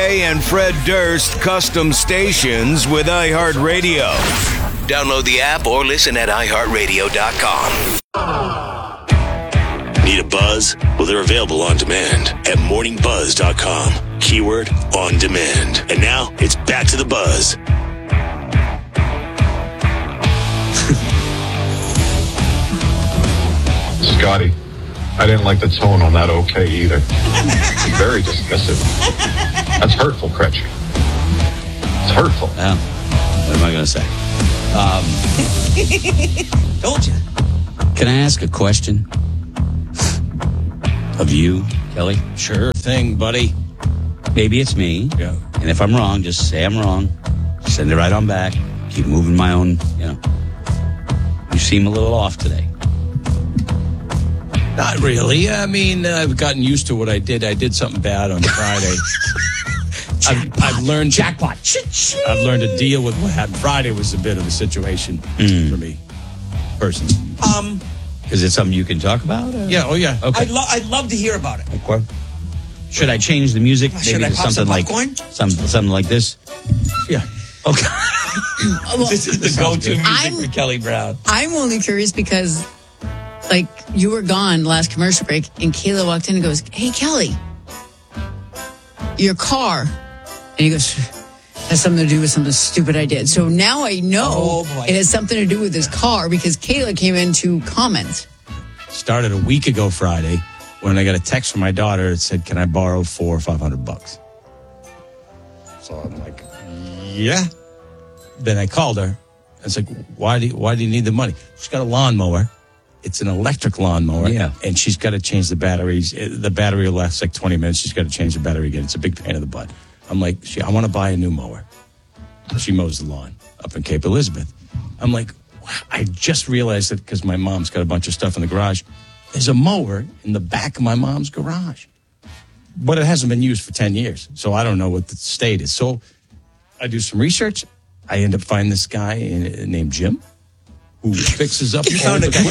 Jay and Fred Durst custom stations with iHeartRadio. Download the app or listen at iHeartRadio.com. Need a buzz? Well, they're available on demand at morningbuzz.com. Keyword on demand. And now it's back to the buzz. Scotty, I didn't like the tone on that okay either. Very dismissive. That's hurtful, Kretsch. It's hurtful. Yeah. What am I going to say? Told you. Can I ask a question of you, Kelly? Sure thing, buddy. Maybe it's me. Yeah. And if I'm wrong, just say I'm wrong. Send it right on back. Keep moving my own, You seem a little off today. Not really. I mean, I've gotten used to what I did. I did something bad on Friday. I've learned Jackpot. I've learned to deal with what happened. Friday was a bit of a situation for me, personally. Is it something you can talk about? Or? Yeah. Oh, yeah. Okay. I'd love to hear about it. Okay. Should I change the music? Should I pop something some like popcorn? something like this? Yeah. Okay. This is the go-to music for Kelly Brown. I'm only curious because, you were gone last commercial break, and Kayla walked in and goes, "Hey, Kelly, your car." And he goes, "Has something to do with something stupid I did." So now I know it has something to do with his car because Kayla came in to comment. Started a week ago Friday when I got a text from my daughter that said, "Can I borrow $400 or $500?" So I'm like, "Yeah." Then I called her. I was like, why do you need the money? She's got a lawnmower. It's an electric lawnmower. Yeah. And she's got to change the batteries. The battery will last 20 minutes. She's got to change the battery again. It's a big pain in the butt. I'm like, I want to buy a new mower. She mows the lawn up in Cape Elizabeth. I'm like, I just realized that because my mom's got a bunch of stuff in the garage. There's a mower in the back of my mom's garage. But it hasn't been used for 10 years. So I don't know what the state is. So I do some research. I end up finding this guy named Jim who fixes up. You found a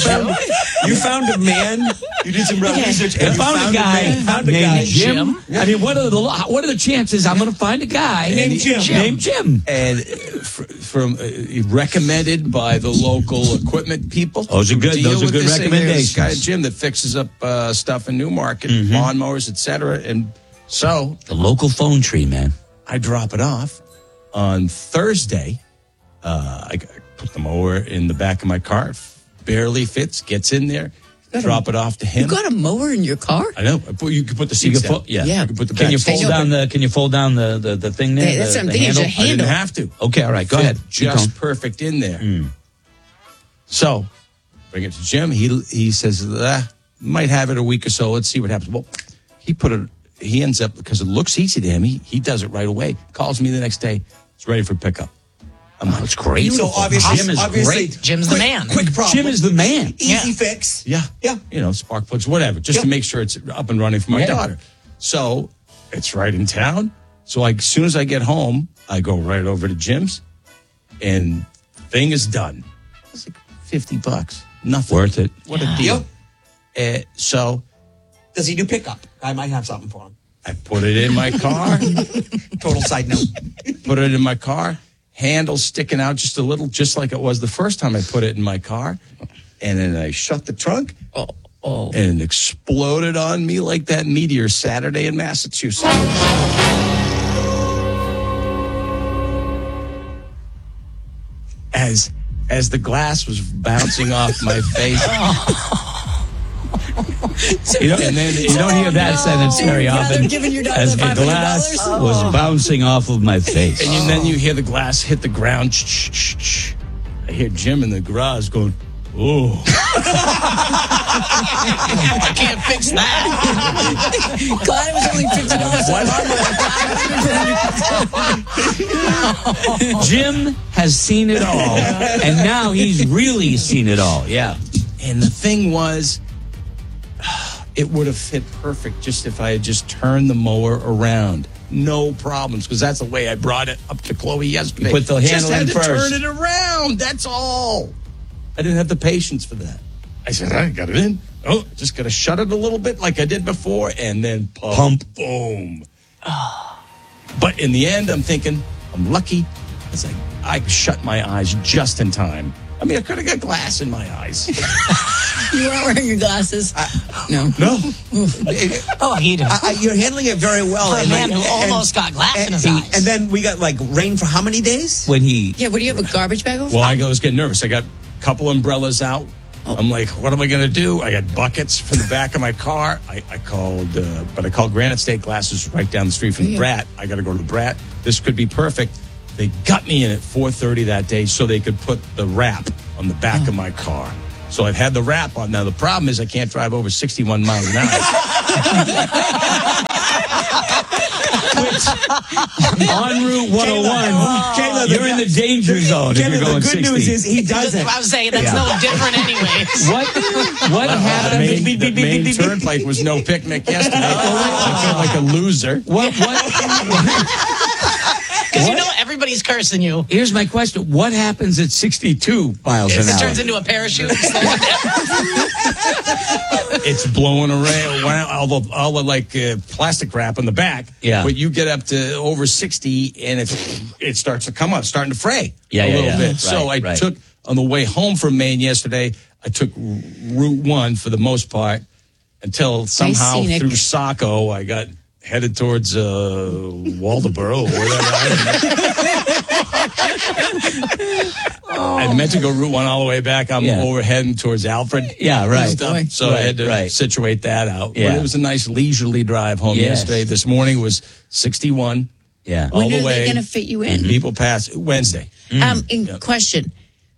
man. You did some research and found a guy named Jim. Yeah. I mean, what are the chances I'm going to find a guy named Jim? And recommended by the local equipment people. Those are good recommendations. This guy Jim that fixes up stuff in Newmarket, lawnmowers, etc. And so the local phone tree, man. I drop it off on Thursday. I put the mower in the back of my car. Barely fits. Gets in there. Drop it off to him. You got a mower in your car? I know. You can put the seats down. Yeah. You can put the Can you back fold down the thing there? Hey, that's the something. It's a handle. I didn't have to. Okay, all right. Go ahead. Just perfect in there. So bring it to Jim. He says, might have it a week or so. Let's see what happens. Well, he ends up, because it looks easy to him, he does it right away. Calls me the next day. It's ready for pickup. I'm like, it's great. So obviously, Jim is great. Jim's the man. Quick problem. Jim is the man. Easy fix. Yeah. Spark plugs, whatever, just to make sure it's up and running for my daughter. So it's right in town. So as soon as I get home, I go right over to Jim's, and thing is done. It's like $50. Nothing. Worth it. What a deal. So does he do pickup? I might have something for him. I put it in my car. Total side note. Put it in my car. Handle sticking out just a little, just like it was the first time I put it in my car. And then I shut the trunk. And it exploded on me like that meteor Saturday in Massachusetts. As the glass was bouncing off my face. And then you don't hear that sentence very often. As the glass was bouncing off of my face. And then you hear the glass hit the ground. I hear Jim in the garage going, "Oh, I can't fix that." Glad it was only $50. Jim has seen it all, and now he's really seen it all. Yeah. And the thing was, it would have fit perfect just if I had just turned the mower around. No problems, because that's the way I brought it up to Chloe yesterday. You put the handle in just had to first. turn it around. That's all. I didn't have the patience for that. I said, I got it in. Oh, just got to shut it a little bit like I did before, and then pump. Boom. But in the end, I'm thinking, I'm lucky. It's like I shut my eyes just in time. I mean, I could have got glass in my eyes. You weren't wearing your glasses? No. No. Oh, he does. You're handling it very well. For a man who almost got glass in his eyes. And then we got like rain for how many days? When he... Yeah, what do you have, a garbage bag over? Well, I was getting nervous. I got a couple umbrellas out. I'm like, what am I going to do? I got buckets from the back of my car. I called Granite State Glasses right down the street from the Brat. I got to go to the Brat. This could be perfect. They got me in at 4:30 that day so they could put the wrap on the back of my car. So I've had the wrap on. Now, the problem is I can't drive over 61 miles an hour. Which, on Route 101, you're in the danger zone if you're going 60. The good news is he doesn't. I was saying that's no different anyways. What happened? The main turnpike was no picnic yesterday. I felt like a loser. What? Because you know everybody's cursing you. Here's my question. What happens at 62 miles an It hour? turns into a parachute. It's blowing around all the like plastic wrap on the back. Yeah. But you get up to over 60 and it starts to come up, starting to fray a little bit. So I took, on the way home from Maine yesterday, I took Route 1 for the most part until somehow through Saco I got headed towards Waldoboro or whatever. I meant to go Route 1 all the way back. I'm over heading towards Alfred. Yeah, right. So I had to situate that out. Yeah. But it was a nice leisurely drive home yesterday. This morning was 61. Yeah. All when the are way. they going to fit you in? People pass Wednesday. Question.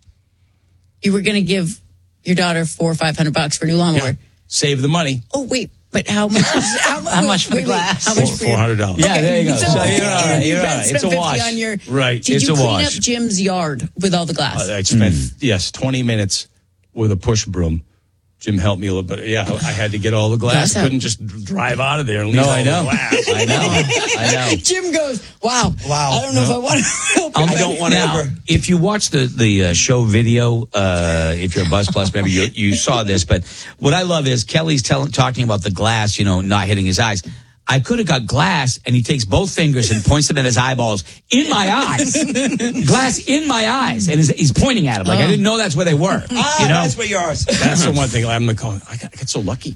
You were going to give your daughter $400 or $500 for a new lawnmower. Yeah. Save the money. Oh, wait. But how much? How much for the glass? How much for $400. Yeah, there you go. So you're all right. You You're all spent right. It's a 50 wash. on your, Right. Did It's you a clean wash. up Jim's yard with all the glass? I spent, 20 minutes with a push broom. Jim helped me a little bit. Yeah, I had to get all the glass. I couldn't just drive out of there and leave all the glass. I know. Jim goes, wow. I don't know if I want to help. I don't want to ever. If you watch the show video, if you're a Buzz Plus member, you saw this. But what I love is Kelly's talking about the glass, not hitting his eyes. I could have got glass, and he takes both fingers and points them at his eyeballs in my eyes. Glass in my eyes, and he's pointing at him like I didn't know that's where they were. That's where yours. That's the one thing I'm like, I got so lucky.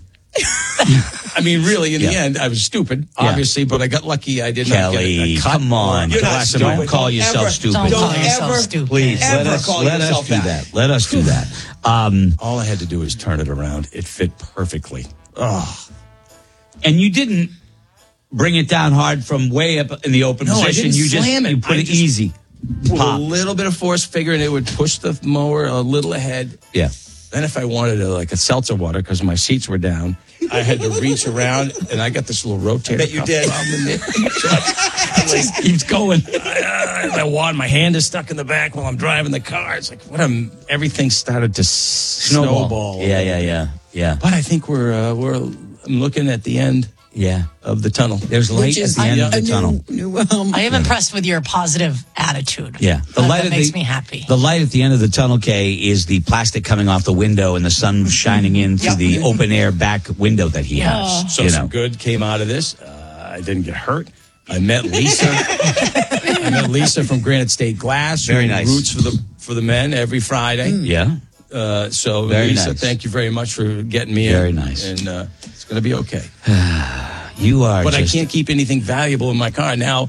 I mean, really, in the end, I was stupid, obviously, but I got lucky. I did not get a cut. Come on. You're not stupid. Don't call yourself stupid. Don't call yourself ever, stupid. Please, let ever us call do yourself that. Let us do that. All I had to do was turn it around. It fit perfectly. Oh. And you didn't bring it down hard from way up in the open No, I position. didn't You slam it. You put I it just- easy. With a Pop. little bit of force, figuring it would push the mower a little ahead. Yeah. Then if I wanted a seltzer water, because my seats were down, I had to reach around, and I got this little rotator. I bet you cuff did. problem in there. So it just keeps going. My hand is stuck in the back while I'm driving the car. It's like, everything started to snowball. Yeah. But I think I'm looking at the end of the tunnel. There's light at the end of the tunnel. I am impressed with your positive attitude. Yeah. That makes me happy. The light at the end of the tunnel, Kay, is the plastic coming off the window and the sun shining in through the open air back window that he has. So some good came out of this. I didn't get hurt. I met Lisa. I met Lisa from Granite State Glass. Very who nice. Roots for the men every Friday. Yeah. So Very Lisa, nice. thank you very much for getting me in. Very nice. And it's going to be okay. You are But I can't keep anything valuable in my car. Now,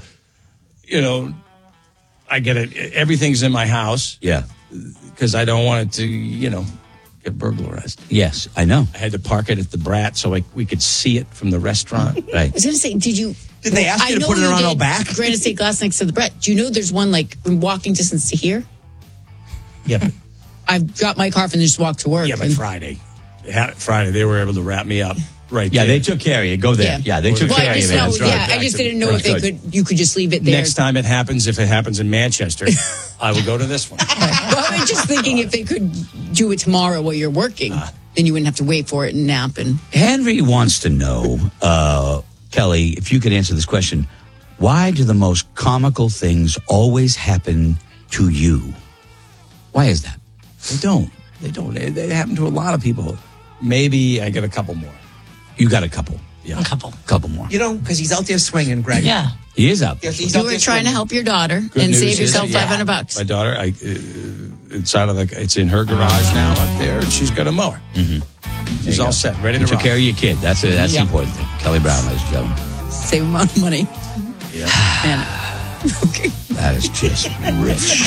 I get it. Everything's in my house. Yeah. Because I don't want it to, get burglarized. Yes, I know. I had to park it at the Brat so we could see it from the restaurant. Right. I was going to say, did they ask you to put it around our back? Granite State Glass next to the Brett. Do you know there's one like in walking distance to here? Yeah, but I've got my car and just walked to work. but Friday. Friday, they were able to wrap me up right Yeah, there. they took care of you. Go there. Yeah, they took Well, care I of you. just man. know, drive I back just to- didn't know if you could just leave it there. Next time it happens, if it happens in Manchester, I will go to this one. Well, I'm just thinking if they could do it tomorrow while you're working, then you wouldn't have to wait for it and nap. And Henry wants to know, Kelly, if you could answer this question, why do the most comical things always happen to you? Why is that? They don't. They happen to a lot of people. Maybe I get a couple more. You got a couple. Yeah. A couple. Couple more. You know, because he's out there swinging, Greg. Yeah. He is out there. Yes, he's You out were there trying to swinging. help your daughter Good and news save is- yourself yeah. $500. My daughter, it's out of it's in her garage now up there, and she's got a mower. Mm-hmm. She's all set, ready You to took rock. care of your kid. That's the important thing. Kelly Brown, ladies and gentlemen. Same amount of money. Yeah. Man. Okay. That is just rich.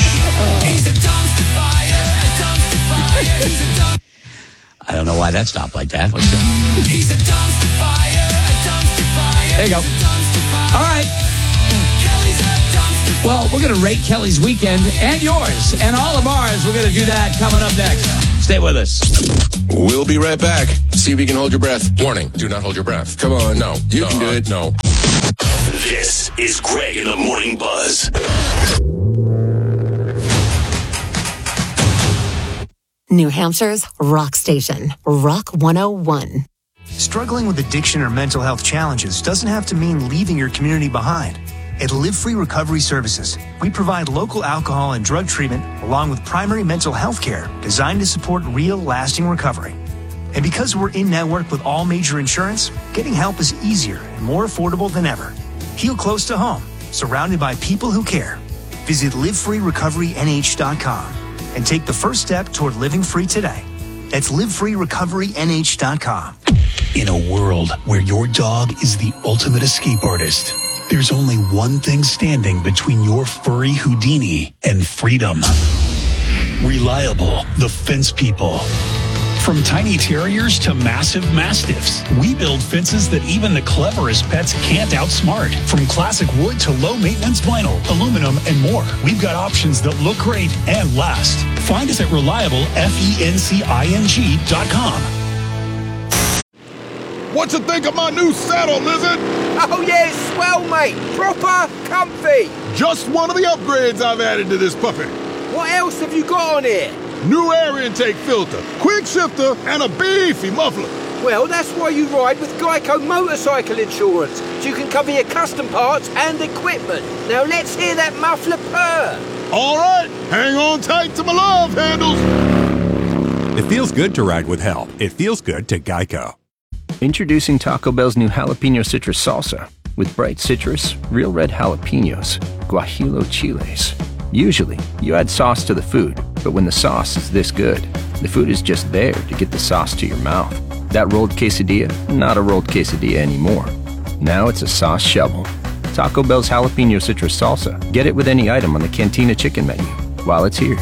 I don't know why that stopped like that. Let's go. There you go. All right. Well, we're going to rate Kelly's weekend and yours and all of ours. We're going to do that coming up next. Stay with us. We'll be right back. See if you can hold your breath. Warning, do not hold your breath. Come on. No. You can do it. No. This is Greg in the Morning Buzz. New Hampshire's rock station, Rock 101. Struggling with addiction or mental health challenges doesn't have to mean leaving your community behind. At Live Free Recovery Services, we provide local alcohol and drug treatment along with primary mental health care designed to support real, lasting recovery. And because we're in network with all major insurance, getting help is easier and more affordable than ever. Heal close to home, surrounded by people who care. Visit livefreerecoverynh.com and take the first step toward living free today. That's livefreerecoverynh.com. In a world where your dog is the ultimate escape artist, there's only one thing standing between your furry Houdini and freedom. Reliable, the Fence People. From tiny terriers to massive mastiffs, we build fences that even the cleverest pets can't outsmart. From classic wood to low-maintenance vinyl, aluminum, and more, we've got options that look great and last. Find us at reliablefencing.com. What you think of my new saddle, Lizard? Oh yeah, it's swell, mate. Proper comfy. Just one of the upgrades I've added to this puppy. What else have you got on here? New air intake filter, quick shifter, and a beefy muffler. Well, that's why you ride with Geico Motorcycle Insurance, so you can cover your custom parts and equipment. Now let's hear that muffler purr. All right, hang on tight to my love handles. It feels good to ride with help. It feels good to Geico. Introducing Taco Bell's new jalapeno citrus salsa with bright citrus, real red jalapenos, guajillo chiles. Usually, you add sauce to the food, but when the sauce is this good, the food is just there to get the sauce to your mouth. That rolled quesadilla, not a rolled quesadilla anymore. Now it's a sauce shovel. Taco Bell's jalapeno citrus salsa. Get it with any item on the Cantina chicken menu while it's here.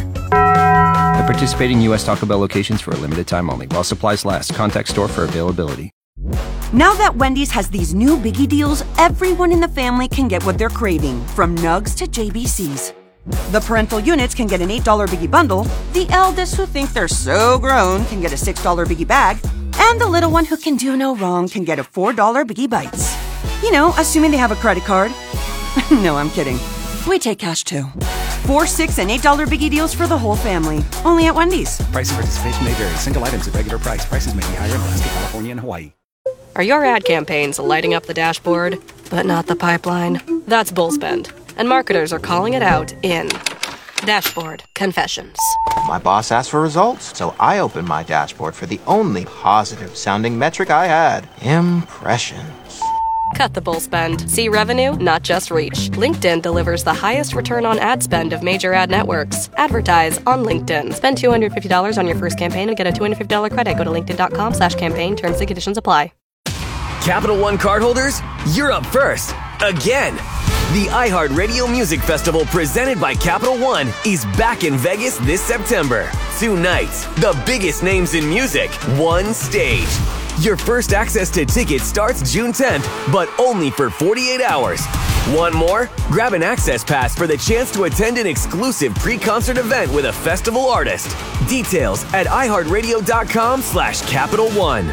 At participating U.S. Taco Bell locations for a limited time only. While supplies last. Contact store for availability. Now that Wendy's has these new biggie deals, everyone in the family can get what they're craving, from nugs to JBCs. The parental units can get an $8 biggie bundle, the eldest who think they're so grown can get a $6 biggie bag, and the little one who can do no wrong can get a $4 biggie bites. You know, assuming they have a credit card. No, I'm kidding. We take cash too. $4, $6, and $8 biggie deals for the whole family. Only at Wendy's. Price and participation may vary. Single items at regular price. Prices may be higher in Alaska, California, and Hawaii. Are your ad campaigns lighting up the dashboard, but not the pipeline? That's Bullspend, and marketers are calling it out in Dashboard Confessions. My boss asked for results, so I opened my dashboard for the only positive-sounding metric I had: impressions. Cut the bull spend. See revenue, not just reach. LinkedIn delivers the highest return on ad spend of major ad networks. Advertise on LinkedIn. Spend $250 on your first campaign and get a $250 credit. Go to linkedin.com/campaign. Terms and conditions apply. Capital One cardholders, you're up first. Again. The iHeartRadio Music Festival presented by Capital One is back in Vegas this September. 2 nights, the biggest names in music, one stage. Your first access to tickets starts June 10th, but only for 48 hours. Want more? Grab an access pass for the chance to attend an exclusive pre-concert event with a festival artist. Details at iHeartRadio.com/Capital One.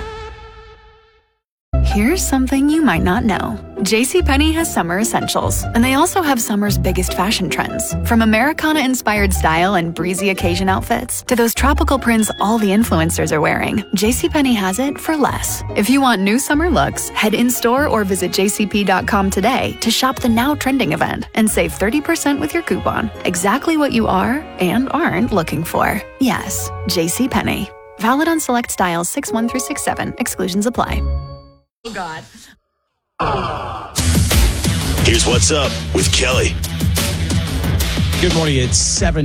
Here's something you might not know. JCPenney has summer essentials, and they also have summer's biggest fashion trends. From Americana-inspired style and breezy occasion outfits to those tropical prints all the influencers are wearing, JCPenney has it for less. If you want new summer looks, head in-store or visit jcp.com today to shop the now trending event and save 30% with your coupon. Exactly what you are and aren't looking for. Yes, JCPenney. Valid on select styles 6-1 through 6-7. Exclusions apply. Oh, God. Here's what's up with Kelly. Good morning. It's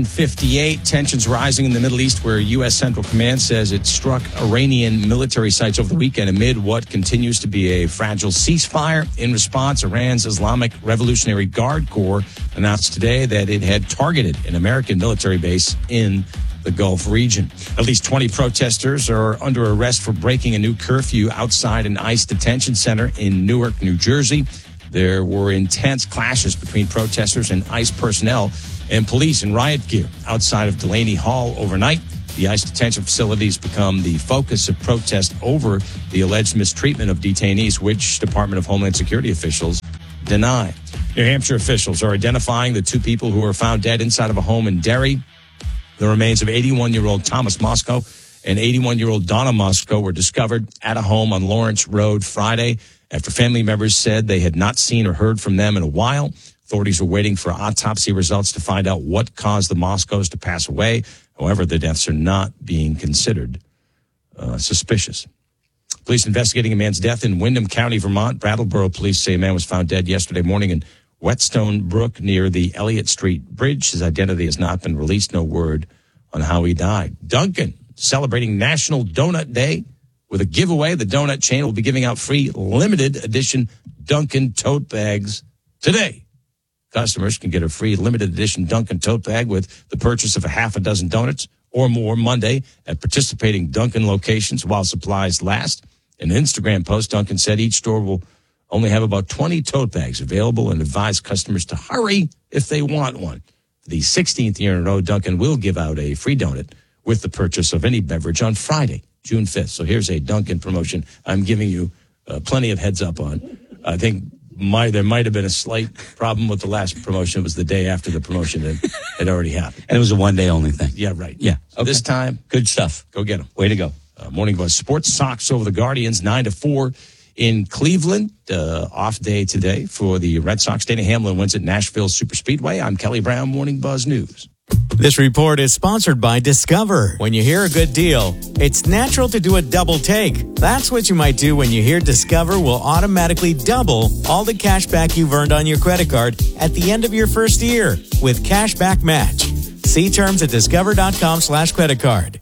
7:58. Tensions rising in the Middle East, where U.S. Central Command says it struck Iranian military sites over the weekend amid what continues to be a fragile ceasefire. In response, Iran's Islamic Revolutionary Guard Corps announced today that it had targeted an American military base in the Gulf region. At least 20 protesters are under arrest for breaking a new curfew outside an ICE detention center in Newark, New Jersey. There were intense clashes between protesters and ICE personnel and police in riot gear outside of Delaney Hall overnight. The ICE detention facility has become the focus of protest over the alleged mistreatment of detainees, which Department of Homeland Security officials deny. New Hampshire officials are identifying the two people who were found dead inside of a home in Derry. The remains of 81-year-old Thomas Moscow and 81-year-old Donna Moscow were discovered at a home on Lawrence Road Friday after family members said they had not seen or heard from them in a while. Authorities are waiting for autopsy results to find out what caused the Moscows to pass away. However, the deaths are not being considered suspicious. Police investigating a man's death in Windham County, Vermont. Brattleboro police say a man was found dead yesterday morning in Whetstone Brook near the Elliott Street Bridge. His identity has not been released. No word on how he died. Dunkin' celebrating National Donut Day with a giveaway. The donut chain will be giving out free limited edition Dunkin' tote bags today. Customers can get a free limited edition Dunkin' tote bag with the purchase of a half a dozen donuts or more Monday at participating Dunkin' locations while supplies last. In an Instagram post, Dunkin' said each store will only have about 20 tote bags available and advise customers to hurry if they want one. For the 16th year in a row, Dunkin' will give out a free donut with the purchase of any beverage on Friday, June 5th. So here's a Dunkin' promotion I'm giving you plenty of heads up on. I think there might have been a slight problem with the last promotion. It was the day after the promotion that had already happened. And it was a one-day only thing. Yeah, right. Yeah. So this time, good stuff. Go get them. Way to go. Morning Buzz Sports. Sox over the Guardians 9-4 in Cleveland. Off day today for the Red Sox. Dana Hamlin wins at Nashville Superspeedway. I'm Kelly Brown, Morning Buzz News. This report is sponsored by Discover. When you hear a good deal, it's natural to do a double take. That's what you might do when you hear Discover will automatically double all the cash back you've earned on your credit card at the end of your first year with Cashback Match. See terms at discover.com/creditcard.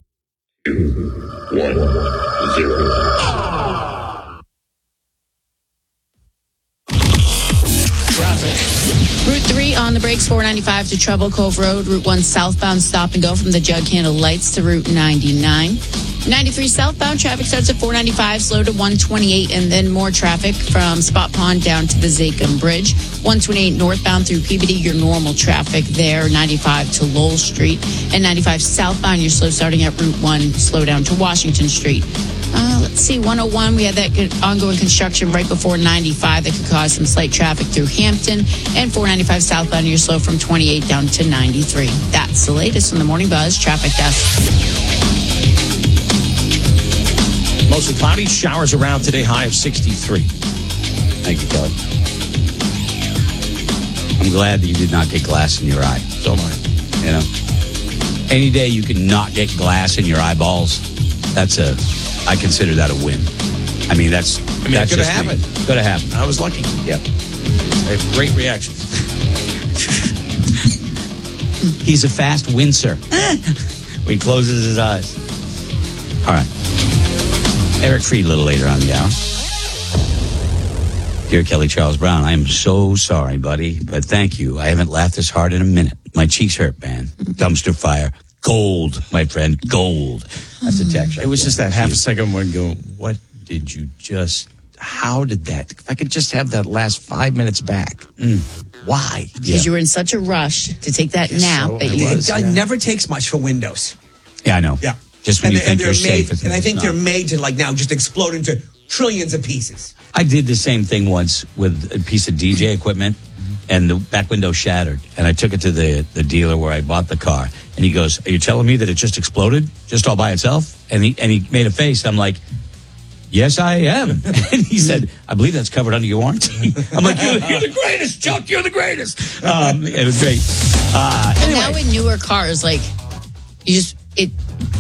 2, 1, 0. Route 3 on the brakes, 495 to Treble Cove Road. Route 1 southbound stop and go from the Jug Handle Lights to Route 99. 93 southbound traffic starts at 495, slow to 128, and then more traffic from Spot Pond down to the Zachem Bridge. 128 northbound through PBD, your normal traffic there. 95 to Lowell Street. And 95 southbound, you're slow starting at Route 1, slow down to Washington Street. Let's see, 101, we had that ongoing construction right before 95 that could cause some slight traffic through Hampton. And 495 southbound, you're slow from 28 down to 93. That's the latest on the Morning Buzz Traffic Desk. Mostly cloudy, showers around today, high of 63. Thank you, Kelly. I'm glad that you did not get glass in your eye. So am I. You know, any day you can not get glass in your eyeballs, I consider that a win. I mean, it could have happened. Could have happened. I was lucky. Yep. A great reaction. He's a fast wincer. When he closes his eyes. All right. Eric Freed a little later on the hour. Dear Kelly Charles Brown, I am so sorry, buddy, but thank you. I haven't laughed this hard in a minute. My cheeks hurt, man. Dumpster fire. Gold, my friend. Gold. That's a text. It was just that half a second one go, what did you just, how did that, if I could just have that last 5 minutes back. Why? Because you were in such a rush to take that nap. So it never takes much for Windows. Yeah, I know. Yeah. Just when you think you're safe. And I think they're made to now just explode into trillions of pieces. I did the same thing once with a piece of DJ equipment, and the back window shattered. And I took it to the dealer where I bought the car. And he goes, are you telling me that it just exploded? Just all by itself? And he made a face. I'm like, yes, I am. And he said, I believe that's covered under your warranty. I'm like, you're the greatest, Chuck. You're the greatest. It was great. And now in newer cars, like,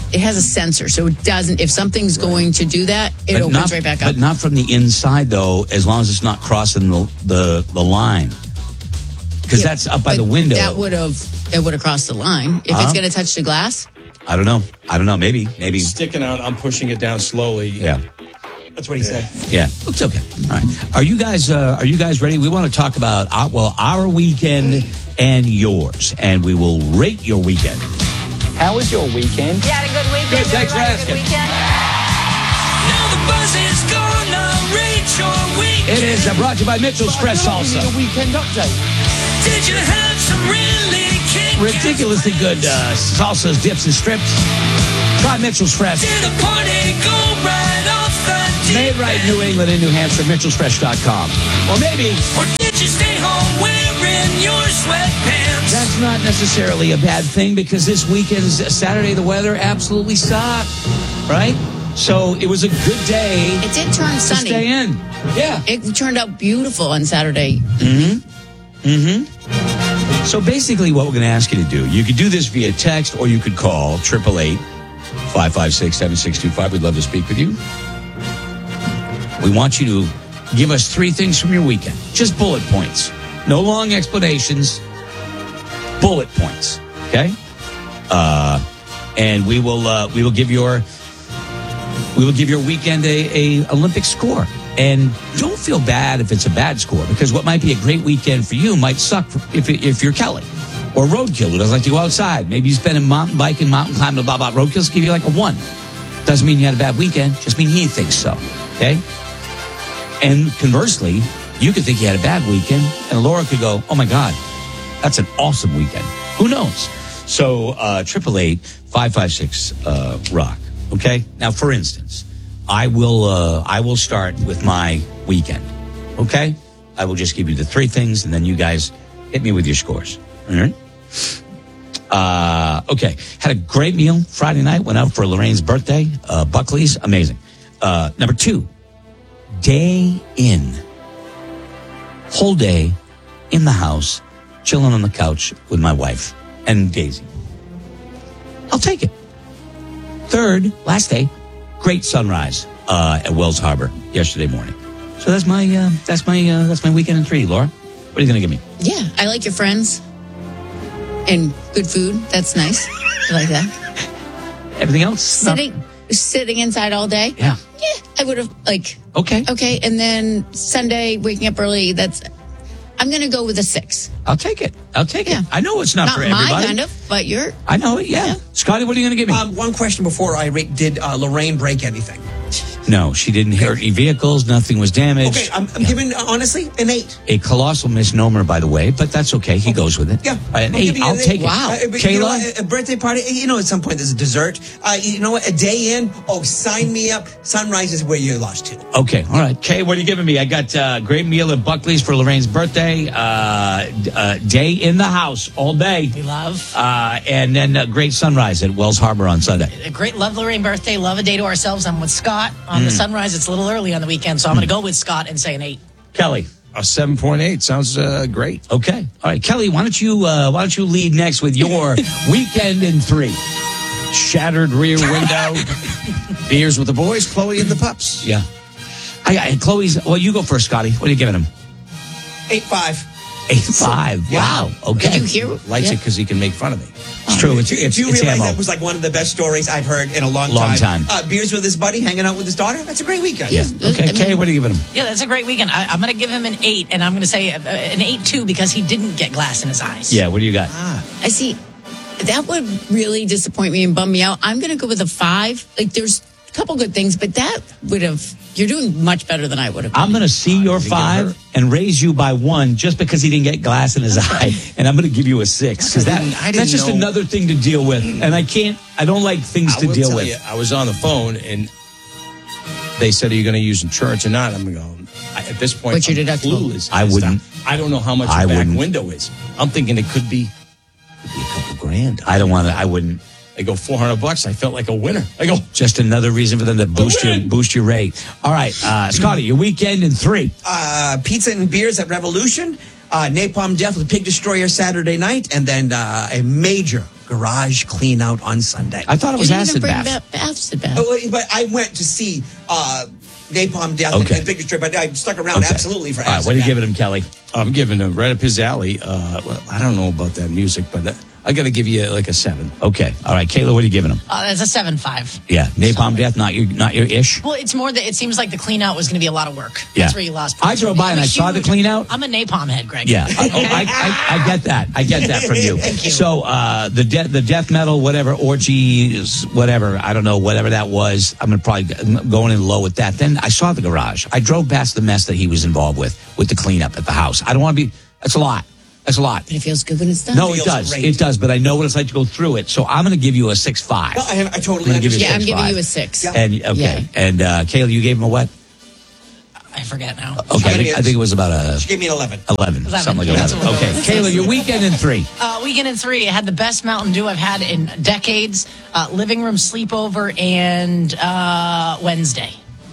it has a sensor, so it doesn't. If something's going to do that, it opens right back up. But not from the inside, though. As long as it's not crossing the line, because that's up by the window. It would have crossed the line. If it's going to touch the glass, I don't know. Maybe sticking out. I'm pushing it down slowly. Yeah. That's what he said. Yeah, it's okay. All right. Are you guys ready? We want to talk about our weekend and yours, and we will rate your weekend. How was your weekend? You had a good weekend. Good, thanks for asking. Now the buzz is gonna rate your weekend. It is brought to you by Mitchell's Fresh Salsa. A weekend update. Did you have some really Ridiculously good salsas, dips, and strips. Try Mitchell's Fresh. Did a party go right off the deep Made right in New England and New Hampshire, mitchellsfresh.com. Or maybe... Or did you stay home wearing your sweatpants? That's not necessarily a bad thing because this weekend's Saturday, the weather absolutely sucked, right? So it was a good day. it did turn sunny. To stay in. Yeah. It turned out beautiful on Saturday. So basically what we're going to ask you to do, you could do this via text or you could call 888-556-7625. We'd love to speak with you. We want you to give us 3 things from your weekend. Just bullet points. No long explanations. Bullet points. Okay? And we will give your weekend a Olympic score. And don't feel bad if it's a bad score, because what might be a great weekend for you might suck if you're Kelly or Roadkill who doesn't like to go outside. Maybe you spend a mountain biking, mountain climbing, blah, blah. Roadkill's give you like a 1. Doesn't mean you had a bad weekend. Just mean he thinks so. Okay? And conversely, you could think you had a bad weekend, and Laura could go, oh my God, that's an awesome weekend. Who knows? So 888-556-ROCK. Okay? Now, for instance, I will start with my weekend. Okay? I will just give you the 3 things, and then you guys hit me with your scores. All right? Okay. Had a great meal Friday night. Went out for Lorraine's birthday. Buckley's. Amazing. Number 2, day in. Whole day in the house, chilling on the couch with my wife and Daisy. I'll take it. 3rd, last day, great sunrise at Wells Harbor yesterday morning. So that's my weekend in 3. Laura, what are you going to give me? Yeah, I like your friends and good food. That's nice. I like that. Everything else? Sitting inside all day. Yeah. Yeah, I would have okay. And then Sunday waking up early. I'm going to go with a 6. I'll take it. Yeah. I know it's not for everybody. Not my kind of, but you're. I know it. Yeah. Scotty, what are you going to give me? One question before I rate: did Lorraine break anything? No, she didn't hurt any vehicles. Nothing was damaged. Okay, I'm giving, honestly, an 8. A colossal misnomer, by the way, but that's okay. He goes with it. Yeah. An 8. I'll take it. Wow. Kayla? You know, a birthday party, at some point there's a dessert. You know what? A day in, sign me up. Sunrise is where you lost to. Okay, all right. Kay, what are you giving me? I got great meal at Buckley's for Lorraine's birthday. Day in the house all day. We love. And then a great sunrise at Wells Harbor on Sunday. A great love Lorraine birthday. Love a day to ourselves. I'm with Scott on the sunrise. It's a little early on the weekend, so I'm going to go with Scott and say an 8. Kelly. A 7.8 sounds great. Okay. All right, Kelly, why don't you lead next with your weekend in 3? Shattered rear window. Beers with the boys. Chloe and the pups. Yeah. Chloe's. Well, you go first, Scotty. What are you giving him? 8.5. 8.5. Wow. Okay. Did you hear? Likes it because he can make fun of me. It's true. Do you realize ammo. that was like one of the best stories I've heard in a long time? Beers with his buddy, hanging out with his daughter. That's a great weekend. Yeah. Okay. Kay, what are you giving him? Yeah, that's a great weekend. I'm going to give him an 8, and I'm going to say an 8 too because he didn't get glass in his eyes. Yeah. What do you got? I see. That would really disappoint me and bum me out. I'm going to go with a 5. Like, there's a couple good things, but that would have. You're doing much better than I would have. I'm going to see your 5 and raise you by 1 just because he didn't get glass in his eye, and I'm going to give you a 6 because that's just another thing to deal with, and I don't like things to deal with. I was on the phone and they said, "Are you going to use insurance or not?" I'm going. At this point, what's your deductible? I wouldn't. I don't know how much the back window is. I'm thinking it could be a couple grand. I don't want to. I wouldn't. I go $400. I felt like a winner. I go just another reason for them to boost your rate. All right, Scotty, your weekend in 3. Pizza and beers at Revolution. Napalm Death with Pig Destroyer Saturday night, and then a major garage clean out on Sunday. I thought it was acid bath. Acid bath. But I went to see Napalm Death and Pig Destroyer, but I stuck around absolutely for acid All right, what are you bath. giving him, Kelly? I'm giving him right up his alley. Well, I don't know about that music, but I got to give you like a 7. Okay. All right, Kayla, what are you giving him? That's a 7.5. Yeah, Napalm Death, not your ish. Well, it's more that it seems like the clean out was going to be a lot of work. Yeah. That's where you lost. I drove by and I saw the clean out. I'm a napalm head, Greg. Yeah, I get that. I get that from you. Thank you. So the death metal, whatever orgies, whatever, I don't know, whatever that was. I'm probably going in low with that. Then I saw the garage. I drove past the mess that he was involved with the cleanup at the house. I don't want to be. That's a lot. That's a lot. But it feels good when it's done. No, it does. It does. But I know what it's like to go through it. So I'm going to give you a 6.5. No, I totally understand. I'm giving you a 6. Yeah. And okay. And Kayla, you gave him a what? I forget now. Okay, I think it was about a. She gave me an 11. 11. Something like 11. Okay, Kayla, your weekend in 3. Weekend in 3. I had the best Mountain Dew I've had in decades. Living room sleepover and Wednesday.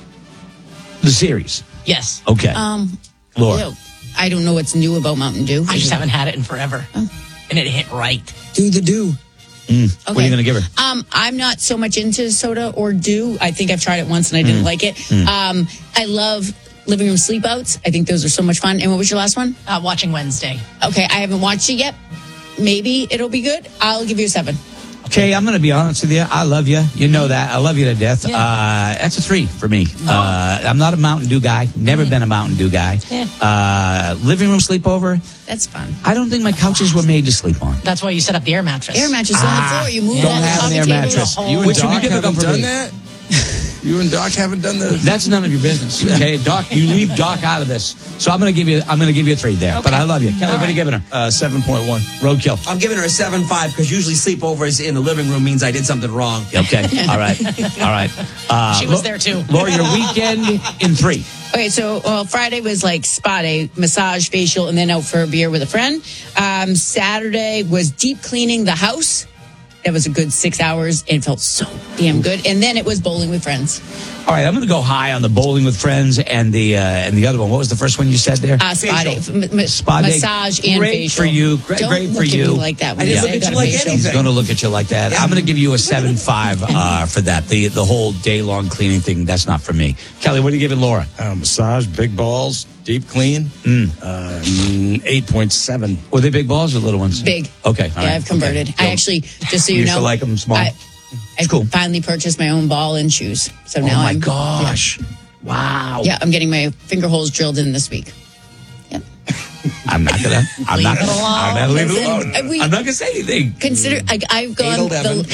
The series. Yes. Okay. Laura. I don't know what's new about Mountain Dew. I just haven't had it in forever. And it hit right. Do the dew. What are you going to give her? I'm not so much into soda or dew. I think I've tried it once and I didn't like it. I love living room sleepouts. I think those are so much fun. And what was your last one? Watching Wednesday. Okay, I haven't watched it yet. Maybe it'll be good. I'll give you a 7. Okay, I'm going to be honest with you. I love you. You know that. I love you to death. Yeah. That's a 3 for me. I'm not a Mountain Dew guy. Never been a Mountain Dew guy. Yeah. Living room sleepover. That's fun. I don't think my couches were made to sleep on. That's why you set up the air mattress. Air mattress on the floor. You move don't that have an air coffee table mattress. to the You whole- and Doc difficult haven't for done me. that? You and Doc haven't done that? That's none of your business. Okay, Doc, you leave Doc out of this. So I'm going to give you a 3 there. Okay. But I love you. Kelly, what are you giving her? 7.1. Roadkill. I'm giving her a 7.5 because usually sleepovers in the living room means I did something wrong. Okay. All right. She was there too. Laura, your weekend in 3. Okay, so Friday was like spa day, massage, facial, and then out for a beer with a friend. Saturday was deep cleaning the house. That was a good 6 hours. It felt so damn good. And then it was bowling with friends. All right, I'm going to go high on the bowling with friends and the other one. What was the first one you said there? Spa day. Spa day. Massage and great facial. For you. Great Don't for look you. at me like that. I didn't look at you like anything. I'm going to look at you like that. I'm going to give you a 7.5 for that. The whole day long cleaning thing. That's not for me. Kelly, what are you giving Laura? Massage, big balls, deep clean. 8.7. Were they big balls or little ones? Big. Okay. all Yeah, right. I've converted. Okay. I actually, just so you You know. used to like them small? I finally purchased my own ball and shoes. So now Oh my I'm. gosh. Wow. Yeah, I'm getting my finger holes drilled in this week. I'm not gonna leave it alone. Listen, I'm not gonna say anything. Consider, I've gone,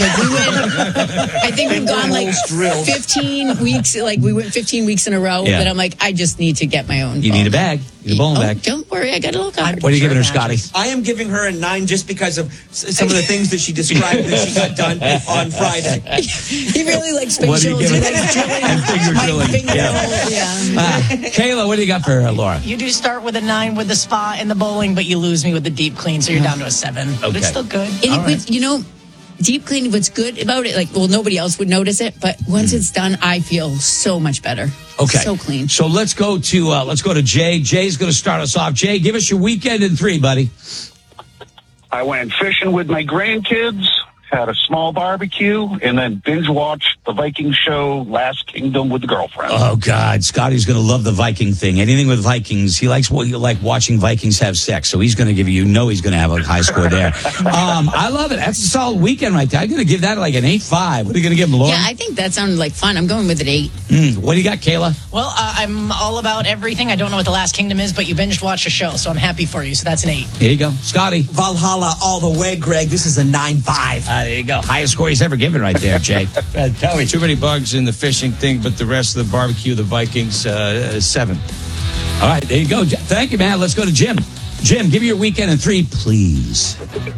I think we've gone like 15 weeks, like we went 15 weeks in a row, Yeah. but I'm like, I just need to get my own. You need a bag. You need a bowling bag. Don't worry, I got a little card. What are you giving her, Scotty? I am giving her a 9 just because of some of the things that she described that she got done on Friday. He really likes What are you facials. giving? He likes drilling. And finger My drilling. finger Yeah. hole, yeah. Kayla, what do you got for Laura? You do start with a 9 with the spa and the bowling, but you lose me with the deep clean, so you're down to a 7. But it's Okay. still good. And you know, deep cleaning, what's good about it, like, well, nobody else would notice it, but once it's done, I feel so much better. Okay. So clean. So let's go to Jay. Jay's going to start us off. Jay, give us your weekend in 3, buddy. I went fishing with my grandkids, had a small barbecue, and then binge watched the Viking show Last Kingdom with the girlfriend. Oh God, Scotty's going to love the Viking thing. Anything with Vikings, he likes watching Vikings have sex. So he's going to give you know he's going to have a high score there. I love it. That's a solid weekend right there. I'm going to give that like an 8.5. What are you going to give him, Laura? Yeah, I think that sounded like fun. I'm going with an 8. What do you got, Kayla? Well, I'm all about everything. I don't know what the Last Kingdom is, but you binge watched a show, so I'm happy for you. So that's an 8. Here you go, Scotty. Valhalla all the way, Greg. This is a 9.5. There you go. Highest score he's ever given right there, Jay. Tell me, too many bugs in the fishing thing, but the rest of the barbecue, the Vikings, 7. All right, there you go. Thank you, man. Let's go to Jim. Jim, give me your weekend in 3, please.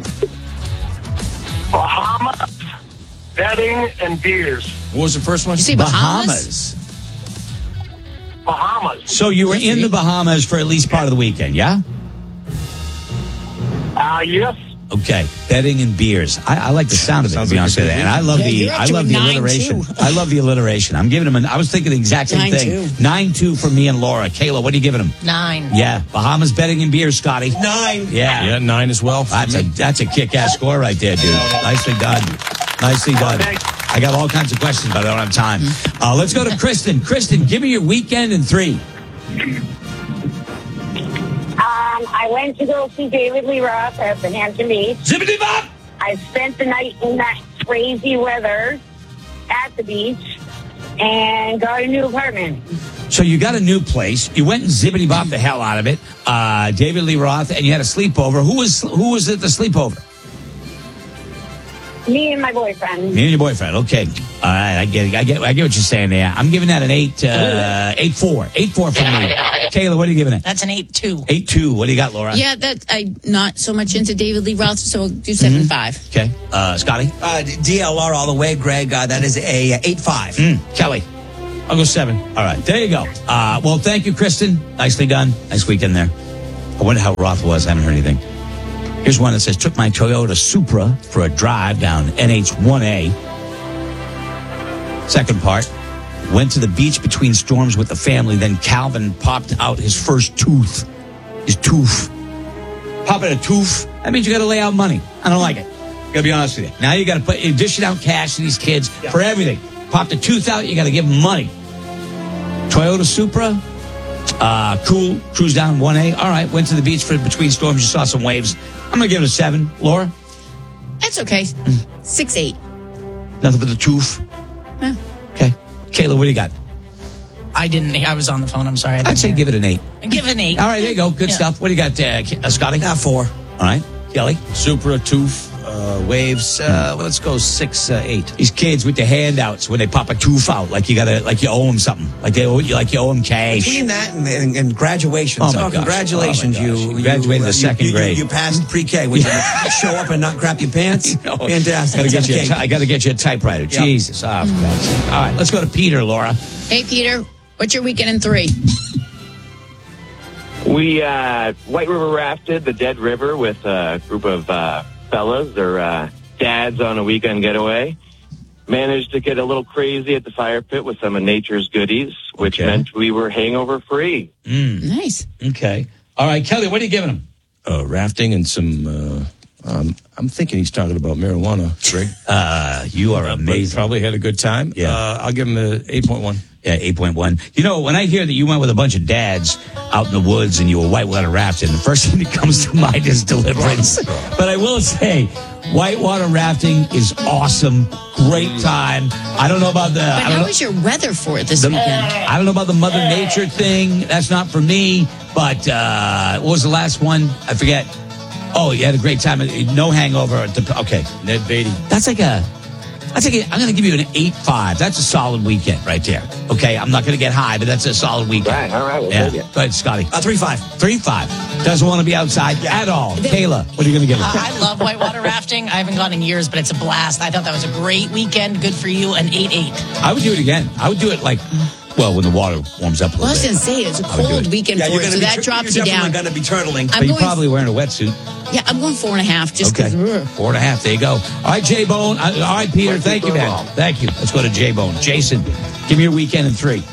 Bahamas, bedding, and beers. What was the first one? You say Bahamas? Bahamas. So you were in the Bahamas for at least part of the weekend, yeah? Yes. Okay, betting and beers. I like the sound of it, to be honest with you. And I love you're up to a the 9-2. alliteration. I love the alliteration. I'm giving him I was thinking the exact same 9-2. thing. 9-2 for me and Laura. Kayla, what are you giving him? 9. Yeah, Bahamas betting and beers, Scotty. 9. Yeah. Yeah, 9 as well. That's a kick-ass score right there, dude. Nicely done. Nicely done. I got all kinds of questions, but I don't have time. Let's go to Kristen. Kristen, give me your weekend in 3. I went to go see David Lee Roth at the Hampton Beach. Zippity bop! I spent the night in that crazy weather at the beach and got a new apartment. So you got a new place. You went and zippity bop the hell out of it. David Lee Roth, and you had a sleepover. Who was at the sleepover? Me and my boyfriend. Me and your boyfriend. Okay. All right. I get it. I get what you're saying there. I'm giving that an 8-4. 8-4 for me. Kayla, what are you giving it? That's an 8-2. 8-2. What do you got, Laura? Yeah, I'm not so much into David Lee Roth, so I'll do 7-5. Okay. Scotty? DLR all the way, Greg. That is a 8-5. Kelly? I'll go 7. All right. There you go. Well, thank you, Kristen. Nicely done. Nice weekend there. I wonder how Roth was. I haven't heard anything. Here's one that says, took my Toyota Supra for a drive down NH1A. Second part, went to the beach between storms with the family. Then Calvin popped out his first tooth. His tooth. Popping a tooth, that means you got to lay out money. I don't like it. Got to be honest with you. Now you got to dishing out cash to these kids for everything. Popped a tooth out, you got to give them money. Toyota Supra. Cool. Cruise down 1A. All right. Went to the beach for between storms. You saw some waves. I'm going to give it a 7. Laura? That's okay. 6-8. Nothing but the tooth. Yeah. Okay. Kayla, what do you got? I was on the phone. I'm sorry. I'd say give it an 8. Give it an 8. All right. There you go. Good stuff. What do you got, Scotty? 4. All right. Kelly? Supra, tooth, waves. Let's go 6-8. These kids with the handouts when they pop a tooth out, like you owe them something, like you owe them cash. Between that and graduation, Oh, my gosh. congratulations! Oh, my gosh. You graduated the second grade. You passed pre-K. Would you show up and not crap your pants? Fantastic! I got to get you a typewriter. Yep. Jesus! Oh, for God's sake. All right, let's go to Peter. Laura. Hey, Peter. What's your weekend in 3? We White River rafted the Dead River with a group of fellas. They're dads on a weekend getaway. Managed to get a little crazy at the fire pit with some of nature's goodies, which meant we were hangover free. Nice. Okay. All right, Kelly, what are you giving them? Rafting and some. I'm thinking he's talking about marijuana, Greg. You are amazing. Probably had a good time. Yeah. I'll give him a 8.1. Yeah, 8.1. You know, when I hear that you went with a bunch of dads out in the woods and you were whitewater rafting, the first thing that comes to mind is Deliverance. But I will say, whitewater rafting is awesome. Great time. I don't know about the... But how was your weather for it this weekend? I don't know about the Mother Nature thing. That's not for me. But what was the last one? I forget. Oh, you had a great time. No hangover. Okay. Ned Beatty. I'm going to give you an 8.5. That's a solid weekend right there. Okay, I'm not going to get high, but that's a solid weekend. Right, all right. We'll yeah. take it. Go ahead, Scotty. 3.5. 3.5. Doesn't want to be outside at all. Kayla, what are you going to give it? I love whitewater rafting. I haven't gone in years, but it's a blast. I thought that was a great weekend. Good for you. An 8.8. I would do it again. I would do it when the water warms up a little bit. Well, I was going to say, it's a cold weekend for it, so that drops you down. You're going to be turtling. But you're probably wearing a wetsuit. Yeah, I'm going 4.5 just because. Okay. 4.5. There you go. All right, J-Bone. All right, Peter. Thank you, man. Thank you. Let's go to J-Bone. Jason, give me your weekend in 3.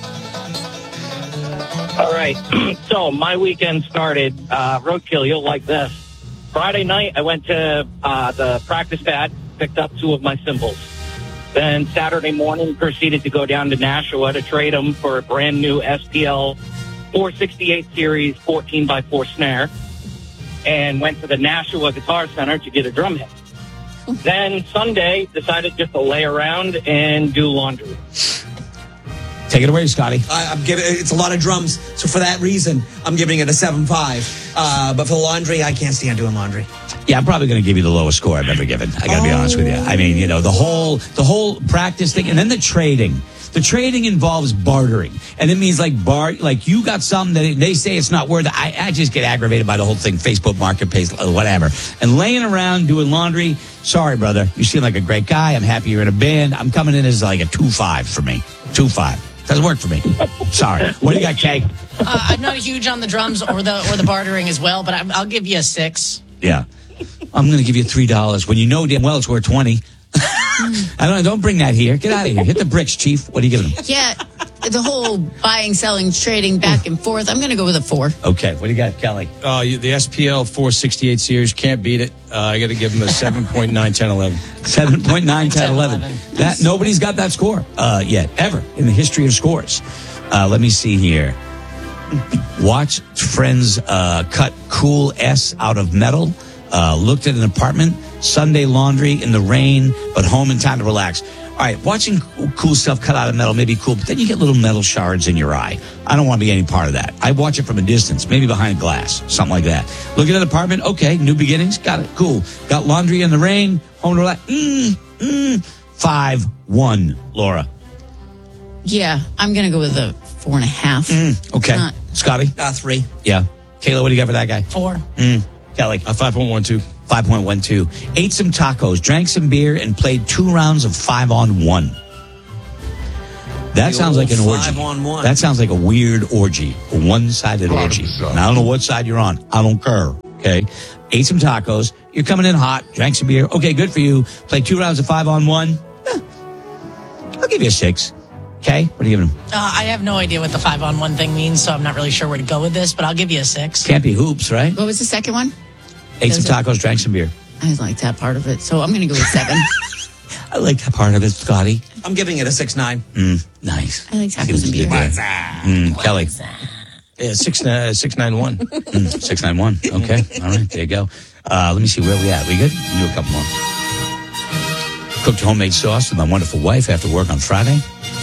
All right. So my weekend started, roadkill, you'll like this. Friday night, I went to the practice pad, picked up 2 of my cymbals. Then Saturday morning, proceeded to go down to Nashua to trade them for a brand new SPL 468 series 14x4 snare. And went to the Nashua Guitar Center to get a drum hit. Then Sunday, decided just to lay around and do laundry. Take it away, Scotty. I'm giving it's a lot of drums, so for that reason, I'm giving it a 7.5. But for laundry, I can't stand doing laundry. Yeah, I'm probably going to give you the lowest score I've ever given. I got to be honest with you. I mean, the whole practice thing, and then the trading. The trading involves bartering, and it means like you got something that they say it's not worth it. I just get aggravated by the whole thing. Facebook Marketplace, whatever, and laying around doing laundry. Sorry, brother. You seem like a great guy. I'm happy you're in a band. I'm coming in as like a 2.5 for me. 2.5 doesn't work for me. Sorry. What do you got, Kay? I'm not huge on the drums or the bartering as well, but I'll give you a 6. Yeah. I'm going to give you $3 when you know damn well it's worth 20. Don't bring that here. Get out of here. Hit the bricks, Chief. What are you giving him? Yeah, the whole buying, selling, trading back and forth. I'm going to go with a 4. Okay, what do you got, Kelly? The SPL 468 series, can't beat it. I got to give him a 7.9, 10, 11. 7.9, 10, 11. That nobody's got that score yet, ever, in the history of scores. Let me see here. Watched friends cut Cool S out of metal. Looked at an apartment. Sunday laundry in the rain, but home in time to relax. All right, watching cool stuff cut out of metal may be cool, but then you get little metal shards in your eye. I don't want to be any part of that. I watch it from a distance, maybe behind glass, something like that. Looking at an apartment, okay, new beginnings, got it, cool. Got laundry in the rain, home to relax. 5-1, Laura. Yeah, I'm going to go with a 4.5. Okay. Scotty? 3. Yeah. Kayla, what do you got for that guy? 4. Kelly? 5.12. 5.12. Ate some tacos, drank some beer, and played 2 rounds of 5-on-1. That sounds like an orgy. 5-on-1. That sounds like a weird orgy, a one-sided orgy. And I don't know what side you're on. I don't care. Okay. Ate some tacos. You're coming in hot. Drank some beer. Okay, good for you. Played 2 rounds of 5-on-1. I'll give you a 6. Okay. What are you giving him? I have no idea what the 5-on-1 thing means, so I'm not really sure where to go with this, but I'll give you a 6. Can't be hoops, right? What was the second one? Ate some tacos, drank some beer. I like that part of it, so I'm going to go with 7. I like that part of it, Scotty. I'm giving it a 6.9. Nice. I like tacos and beer. Kelly. Yeah, 691. 691. Okay. All right. There you go. Let me see where we at. We good? We do a couple more. Cooked homemade sauce with my wonderful wife after work on Friday.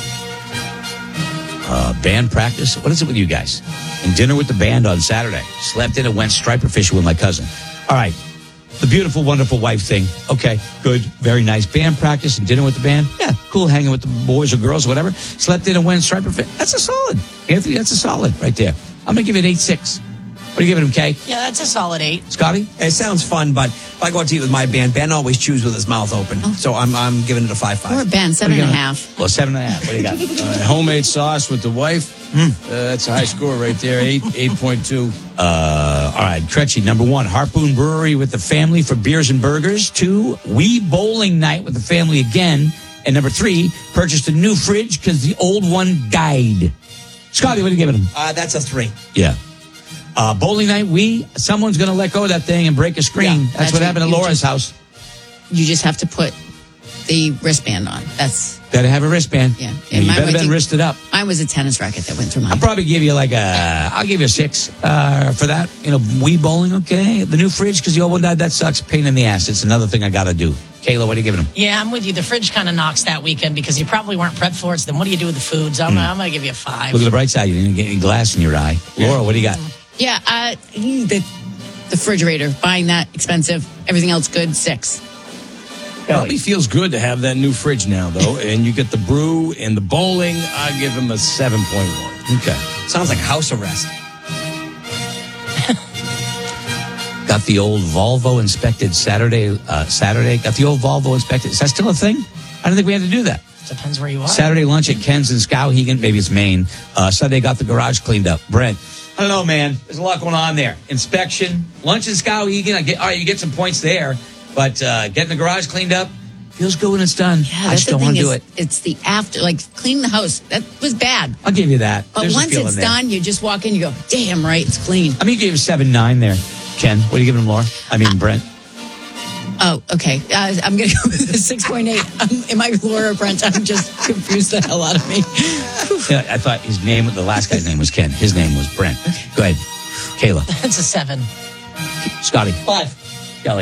Band practice. What is it with you guys? And dinner with the band on Saturday. Slept in and went striper fishing with my cousin. All right. The beautiful, wonderful wife thing. Okay, good. Very nice. Band practice and dinner with the band. Yeah, cool. Hanging with the boys or girls or whatever. Slept in and went striper fishing. That's a solid. Anthony, that's a solid right there. I'm going to give it 8.6. What are you giving him, Kay? Yeah, that's a solid 8. Scotty? It sounds fun, but if I go out to eat with my band, Ben always chews with his mouth open. So I'm giving it a 5.5. Or Ben, 7.5. Well, 7.5. What do you got? Homemade sauce with the wife. That's a high score right there. 8.2. All right, Tretchy, number 1, Harpoon Brewery with the family for beers and burgers. 2, Wee Bowling Night with the family again. And number 3, purchased a new fridge because the old one died. Scotty, what are you giving him? That's a 3. Yeah. Bowling night, someone's going to let go of that thing and break a screen. Yeah, that's what happened at Laura's house. You just have to put the wristband on. Gotta have a wristband. Yeah. And you better been wristed up. Mine was a tennis racket that went through mine. I'll probably give you I'll give you a 6 for that. Wii bowling, okay. The new fridge, because the old one died, that sucks. Pain in the ass. It's another thing I got to do. Kayla, what are you giving him? Yeah, I'm with you. The fridge kind of knocks that weekend because you probably weren't prepped for it. So then what do you do with the food? So I'm going to give you a 5. Look at the bright side. You didn't get any glass in your eye. Laura, what do you got? Yeah, the refrigerator, buying that expensive. Everything else good, 6. Probably feels good to have that new fridge now, though. And you get the brew and the bowling. I give him a 7.1. Okay. Sounds like house arrest. Got the old Volvo inspected Saturday. Got the old Volvo inspected. Is that still a thing? I don't think we had to do that. Depends where you are. Saturday lunch at Ken's in Skowhegan. Maybe it's Maine. Sunday got the garage cleaned up. Brent, I don't know, man. There's a lot going on there. Inspection, lunch in Skowhegan. All right, you get some points there. But getting the garage cleaned up feels good when it's done. Yeah, I just don't want to do it. It's the after, cleaning the house. That was bad. I'll give you that. But There's once it's done, you just walk in, you go, damn right, it's clean. I'm going to give you a 7.9 there. Ken, what are you giving him, Laura? Brent. Oh, okay. I'm going to go with a 6.8. Am I Laura or Brent? I'm just confused the hell out of me. Yeah, I thought the last guy's name was Ken. His name was Brent. Okay. Go ahead. Kayla. That's a 7. Scotty. 5. Kelly.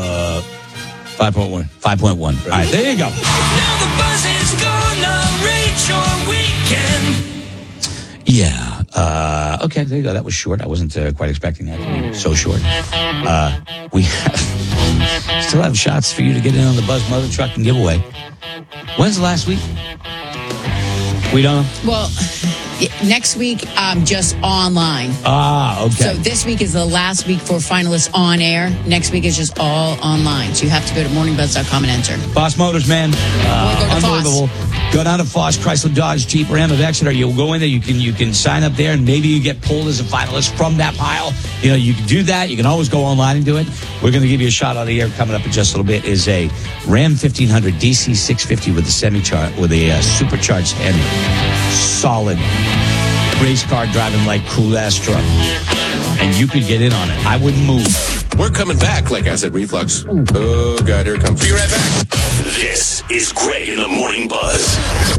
5.1. 5.1. All right, there you go. Now the buzz is gonna reach your weekend. Yeah. Okay, there you go. That was short. I wasn't quite expecting that to be so short. We still have shots for you to get in on the Buzz Mother Truck and giveaway. When's the last week? We don't know. Well, Next week, just online. Ah, okay. So this week is the last week for finalists on air. Next week is just all online. So you have to go to morningbuzz.com and enter. Foss Motors, man. Unbelievable. Go down to Foss, Chrysler, Dodge, Jeep, Ram of Exeter. You'll go in there. You can sign up there, and maybe you get pulled as a finalist from that pile. You can do that. You can always go online and do it. We're going to give you a shot out of here. Coming up in just a little bit is a Ram 1500 DC 650 with a supercharged engine. Solid race car driving like cool ass truck. And you could get in on it. I wouldn't move. We're coming back, like acid reflux. Oh, God, here it comes. Be right back. This is Greg in the Morning Buzz.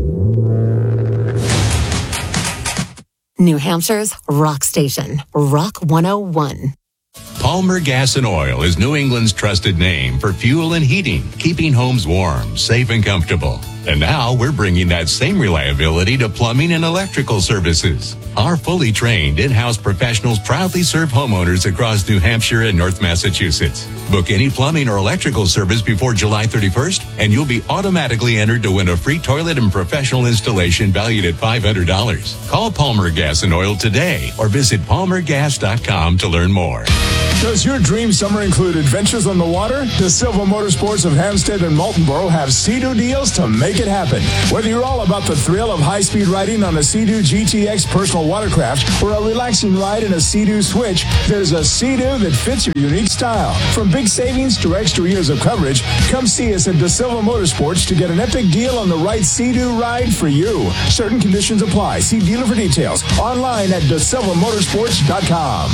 New Hampshire's rock station, Rock 101. Palmer Gas and Oil is New England's trusted name for fuel and heating, keeping homes warm, safe, and comfortable. And now we're bringing that same reliability to plumbing and electrical services. Our fully trained in-house professionals proudly serve homeowners across New Hampshire and North Massachusetts. Book any plumbing or electrical service before July 31st, and you'll be automatically entered to win a free toilet and professional installation valued at $500. Call Palmer Gas and Oil today or visit palmergas.com to learn more. Does your dream summer include adventures on the water? The Silva Motorsports of Hampstead and Moultonborough have Sea-Doo deals to make it happen. Whether you're all about the thrill of high-speed riding on a Sea-Doo GTX personal watercraft or a relaxing ride in a Sea-Doo Switch, there's a Sea-Doo that fits your unique style. From big savings to extra years of coverage, come see us at the Silva Motorsports to get an epic deal on the right Sea-Doo ride for you. Certain conditions apply. See dealer for details. Online at thesilvamotorsports.com.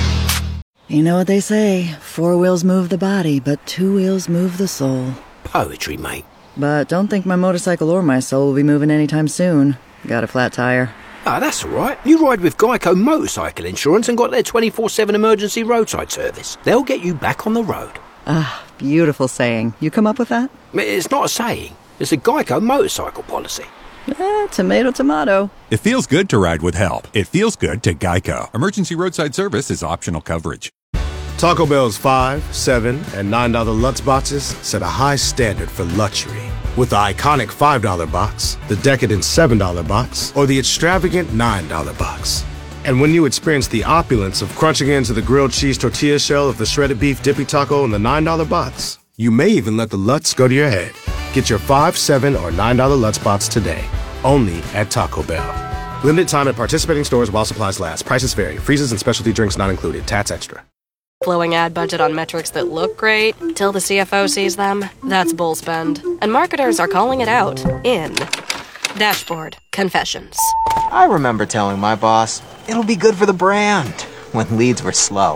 You know what they say, 4 wheels move the body, but 2 wheels move the soul. Poetry, mate. But don't think my motorcycle or my soul will be moving anytime soon. Got a flat tire. Ah, that's all right. You ride with Geico Motorcycle Insurance and got their 24/7 emergency roadside service. They'll get you back on the road. Ah, beautiful saying. You come up with that? It's not a saying. It's a Geico motorcycle policy. Tomato, tomato. It feels good to ride with help. It feels good to Geico. Emergency roadside service is optional coverage. Taco Bell's $5, $7, and $9 Lutz boxes set a high standard for luxury. With the iconic $5 box, the decadent $7 box, or the extravagant $9 box. And when you experience the opulence of crunching into the grilled cheese tortilla shell of the shredded beef dippy taco in the $9 box, you may even let the Lutz go to your head. Get your $5, $7, or $9 Lutz box today, only at Taco Bell. Limited time at participating stores while supplies last. Prices vary. Freezes and specialty drinks not included. Tats extra. Blowing ad budget on metrics that look great till the CFO sees them? That's bull spend. And marketers are calling it out in Dashboard Confessions. I remember telling my boss, it'll be good for the brand, when leads were slow.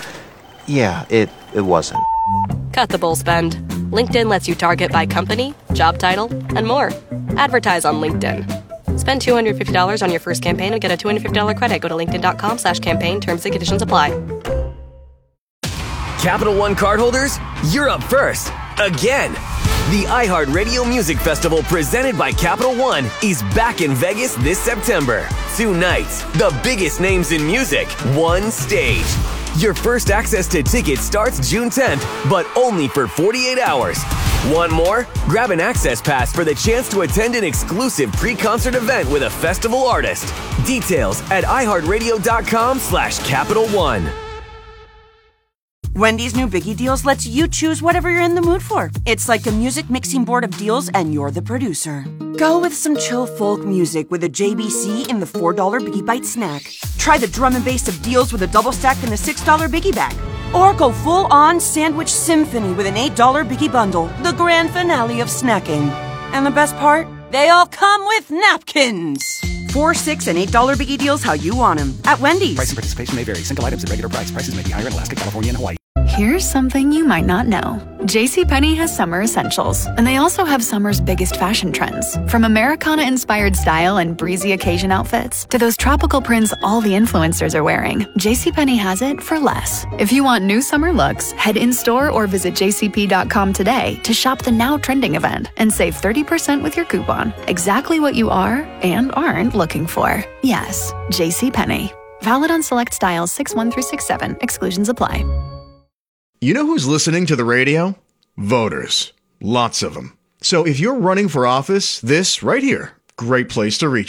Yeah, it wasn't. Cut the bull spend. LinkedIn lets you target by company, job title, and more. Advertise on LinkedIn. Spend $250 on your first campaign and get a $250 credit. Go to linkedin.com/campaign. Terms and conditions apply. Capital One cardholders, you're up first. Again. The iHeartRadio Music Festival presented by Capital One is back in Vegas this September. 2 nights, the biggest names in music, one stage. Your first access to tickets starts June 10th, but only for 48 hours. Want more? Grab an access pass for the chance to attend an exclusive pre-concert event with a festival artist. Details at iHeartRadio.com/Capital One. Wendy's new Biggie Deals lets you choose whatever you're in the mood for. It's like a music mixing board of deals, and you're the producer. Go with some chill folk music with a JBC in the $4 Biggie Bite snack. Try the drum and bass of deals with a double stack in the $6 Biggie Bag. Or go full-on sandwich symphony with an $8 Biggie Bundle, the grand finale of snacking. And the best part? They all come with napkins. $4, $6, and $8 Biggie Deals how you want them at Wendy's. Price and participation may vary. Single items at regular price. Prices may be higher in Alaska, California, and Hawaii. Here's something you might not know. JCPenney has summer essentials, and they also have summer's biggest fashion trends. From Americana-inspired style and breezy occasion outfits to those tropical prints all the influencers are wearing, JCPenney has it for less. If you want new summer looks, head in-store or visit jcp.com today to shop the now trending event and save 30% with your coupon. Exactly what you are and aren't looking for. Yes, JCPenney. Valid on select styles 6/1 through 6/7. Exclusions apply. You know who's listening to the radio? Voters. Lots of them. So if you're running for office, this right here, great place to reach them.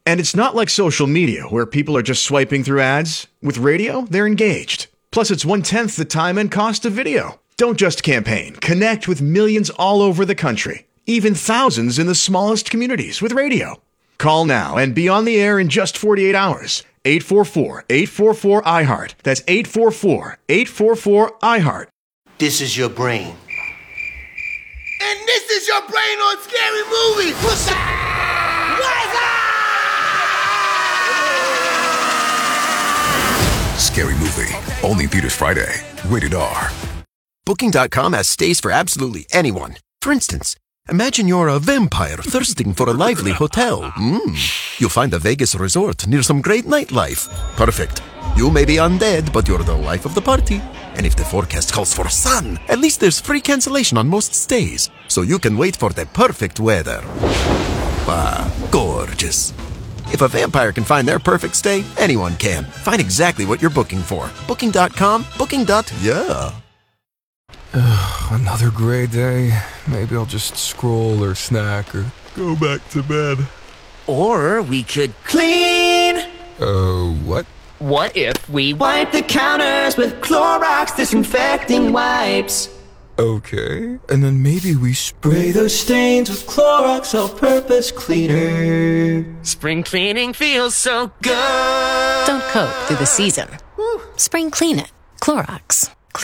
And it's not like social media where people are just swiping through ads. With radio, they're engaged. Plus, it's 1/10 the time and cost of video. Don't just campaign. Connect with millions all over the country, even thousands in the smallest communities with radio. Call now and be on the air in just 48 hours. 844-844-iHeart. That's 844-844-iHeart. This is your brain. And this is your brain on Scary Movie. What's up? Scary Movie. Only in theaters Friday. Rated R. Booking.com has stays for absolutely anyone. For instance, imagine you're a vampire thirsting for a lively hotel. You'll find a Vegas resort near some great nightlife. Perfect. You may be undead, but you're the life of the party. And if the forecast calls for sun, at least there's free cancellation on most stays, so you can wait for the perfect weather. Gorgeous. If a vampire can find their perfect stay, anyone can. Find exactly what you're booking for. Booking.com, booking.yeah. Another gray day. Maybe I'll just scroll or snack or go back to bed. Or we could clean. What? What if we wipe the counters with Clorox disinfecting wipes? Okay. And then maybe we spray those stains with Clorox all-purpose cleaner. Spring cleaning feels so good. Don't cope through the season. Spring clean it. Clorox.